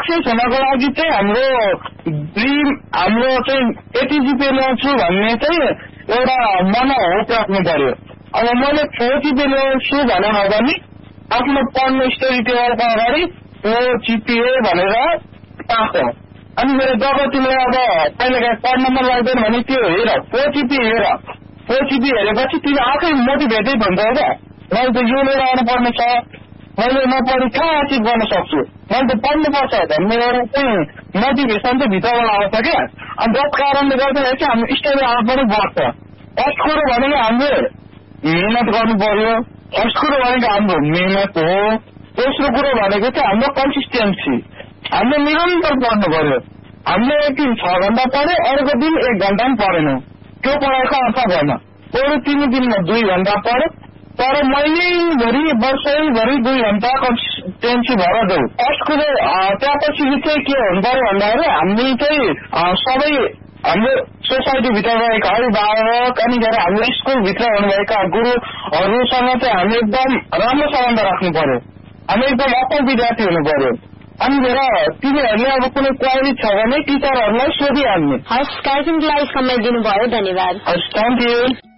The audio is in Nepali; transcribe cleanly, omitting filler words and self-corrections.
सक्सेस हुनको लागि चाहिँ हाम्रो ड्रिम हाम्रो चाहिँ एटीजीपी ल्याउँछु भन्ने चाहिँ एउटा मनोहोप राख्नु पर्यो। अब मैले 4GP ल्याउँछु भने पनि आफ्नो पढ्ने स्टडी टेबलको अगाडि 4GPA भनेर पास हो। अनि मेरो जब तिमीलाई अब कहिलेकाहीँ पढ्न मन लाग्दैन भने त्यो हेर 4GP हेर 4GP हेरेपछि तिमी आफै मोटिभेटै भन्छौ क्या मैले त यो लिएर आउनु पर्ने छ मैले नपढी कहाँ अचिभ गर्न सक्छु मैले त पढ्नुपर्छ भन्ने एउटा चाहिँ मोटिभेसन चाहिँ भित्रबाट आउँछ क्या। अनि जस कारणले गर्दाखेरि चाहिँ हाम्रो स्टडी आउट पनि बढ्छ। फर्स्ट कुरो भनेको हामीले मेहनत गर्नु पर्यो। फर्स्ट कुरो भनेको हाम्रो मेहनत हो। दोस्रो कुरो भनेको चाहिँ हाम्रो कन्सिस्टेन्सी हामीले निरन्तर पढ्नु पर्यो। हामीले एक दिन 6 घण्टा पढ्यो अर्को दिन 1 घण्टा पनि पढेनौँ त्यो पढाइको अर्थ भएन। अरू 3 दिनमा 2 घण्टा पढ्यो तर महिनैभरि वर्षैभरि 2 घण्टा कन्सिस्टेन्सी भएर जाऊ। फर्स्ट कुरो त्यसपछि चाहिँ के हुनु पर्यो भन्दाखेरि हामी चाहिँ सबै हाम्रो सोसाइटीभित्र रहेका अभिभावक अनि हाम्रो स्कुलभित्र हुनुभएका गुरुहरूसँग चाहिँ हामी एकदम राम्रो सम्बन्ध राख्नु पर्यो। हामी एकदम असल विद्यार्थी हुनु पर्यो। अनि तिमीहरूले अब कुनै क्वारी छ भने टिचरहरूलाई सोधिहाल्ने। हस् कार्यक्रमलाई समय दिनुभयो धन्यवाद। हस् थ्याङ्क यू।